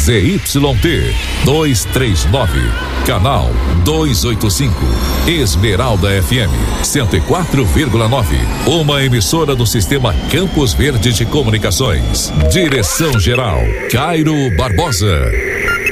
ZYT 239, canal 285, Esmeralda FM 104,9, uma emissora do Sistema Campos Verde de Comunicações. Direção-geral Cairo Barbosa.